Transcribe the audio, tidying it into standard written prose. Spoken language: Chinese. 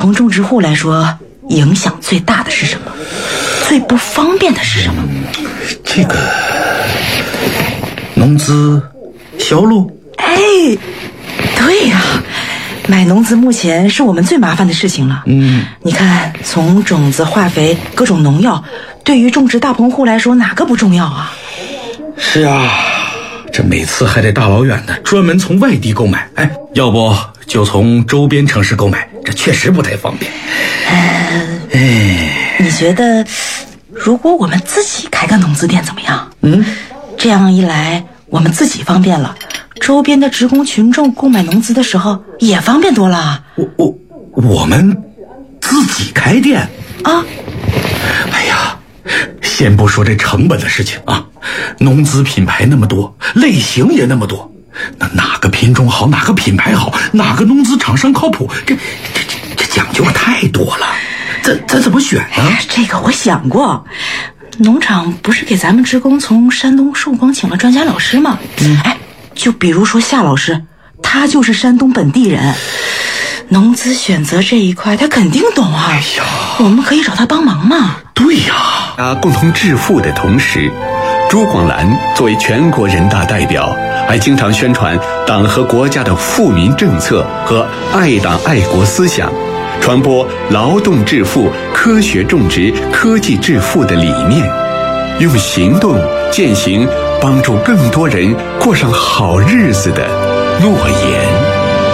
棚种植户来说，影响最大的是什么？最不方便的是什么？ 这个农资销路。 哎，对呀，买农资目前是我们最麻烦的事情了。你看，从种子、化肥、各种农药，对于种植大棚户来说，哪个不重要啊？ 是啊，这每次还得大老远的专门从外地购买，要不就从周边城市购买，这确实不太方便。 你觉得如果我们自己开个农资店怎么样？这样一来我们自己方便了，周边的职工群众购买农资的时候也方便多了。 我们自己开店啊？ 哎呀，先不说这成本的事情啊，农资品牌那么多，类型也那么多，那哪个品种好，哪个品牌好，哪个农资厂商靠谱，这讲究太多了，咱怎么选呢？ 这个我想过，农场不是给咱们职工从山东寿光请了专家老师吗？就比如说夏老师，他就是山东本地人，农资选择这一块他肯定懂啊。我们可以找他帮忙嘛。 对呀， 共同致富的同时，朱广澜作为全国人大代表，还经常宣传党和国家的富民政策和爱党爱国思想，传播劳动致富、科学种植、科技致富的理念，用行动践行帮助更多人过上好日子的诺言。